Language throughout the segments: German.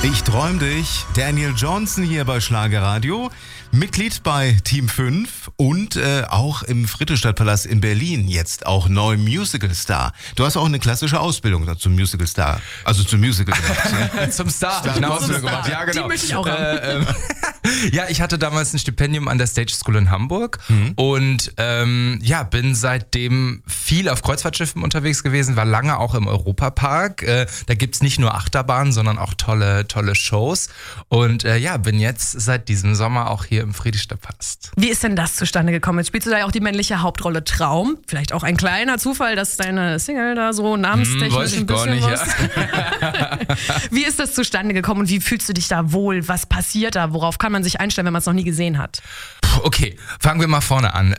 Ich träum dich. Daniel Johnson hier bei Schlagerradio. Mitglied bei Team 5 und auch im Friedrichstadtpalast in Berlin jetzt auch neu Musicalstar. Du hast auch eine klassische Ausbildung zum Musicalstar, also zum Musical gemacht. Ja? Zum Star habe ich eine Ausbildung gemacht. Ja, genau. Die möchte ich auch haben. Ja, ich hatte damals ein Stipendium an der Stage School in Hamburg und bin seitdem viel auf Kreuzfahrtschiffen unterwegs gewesen, war lange auch im Europapark. Da gibt's nicht nur Achterbahnen, sondern auch tolle Shows und bin jetzt seit diesem Sommer auch hier im Friedrichstadtpalast. Wie ist denn das zustande gekommen? Jetzt spielst du da ja auch die männliche Hauptrolle Traum. Vielleicht auch ein kleiner Zufall, dass deine Single da so namenstechnisch weiß ich ein bisschen gar nicht, was. Wie ist das zustande gekommen und wie fühlst du dich da wohl? Was passiert da? Worauf kann man sich einstellen, wenn man es noch nie gesehen hat? Okay, fangen wir mal vorne an.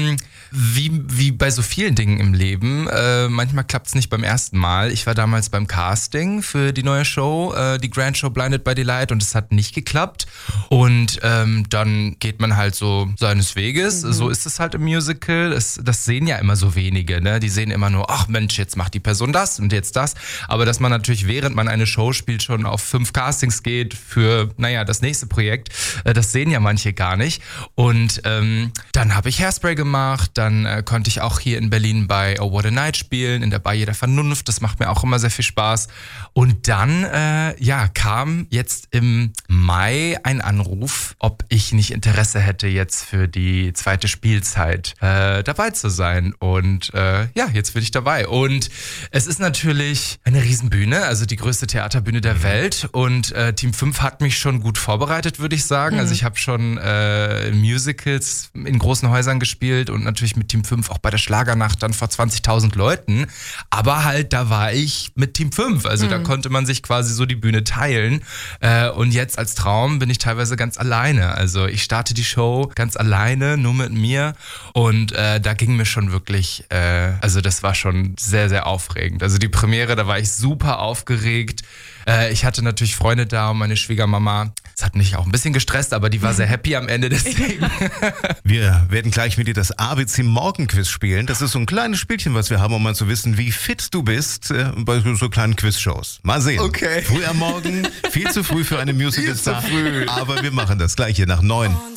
Wie bei so vielen Dingen im Leben, manchmal klappt es nicht beim ersten Mal. Ich war damals beim Casting für die neue Show, die Grand Show Blinded by Delight, und es hat nicht geklappt. Und dann geht man halt so seines Weges. So ist es halt im Musical. Das sehen ja immer so wenige, ne? Die sehen immer nur, ach Mensch, jetzt macht die Person das und jetzt das. Aber dass man natürlich, während man eine Show spielt, schon auf 5 Castings geht für, das nächste Projekt, das sehen ja manche gar nicht. Und dann habe ich Hairspray gemacht, dann konnte ich auch hier in Berlin bei Oh What a Night spielen, in der Bar jeder Vernunft, das macht mir auch immer sehr viel Spaß. Und dann kam jetzt im Mai ein Anruf, ob ich nicht Interesse hätte, jetzt für die zweite Spielzeit dabei zu sein. Und jetzt bin ich dabei. Und es ist natürlich eine Riesenbühne, also die größte Theaterbühne der Welt. Und Team 5 hat mich schon gut vorbereitet, würde ich sagen. Also ich habe schon Musicals in großen Häusern gespielt und natürlich mit Team 5 auch bei der Schlagernacht dann vor 20.000 Leuten. Aber halt, da war ich mit Team 5. Also da konnte man sich quasi so die Bühne teilen. Und jetzt als Traum bin ich teilweise ganz alleine. Also ich starte die Show ganz alleine, nur mit mir. Und da ging mir schon wirklich, das war schon sehr, sehr aufregend. Also die Premiere, da war ich super aufgeregt. Ich hatte natürlich Freunde da und meine Schwiegermama. Das hat mich auch ein bisschen gestresst, aber die war sehr happy am Ende, deswegen. Wir werden gleich mit dir das ABC Morgenquiz spielen. Das ist so ein kleines Spielchen, was wir haben, um mal zu wissen, wie fit du bist bei so kleinen Quizshows. Mal sehen. Okay. Früh am Morgen, viel zu früh für eine Musical-Star. Aber wir machen das gleich hier nach 9.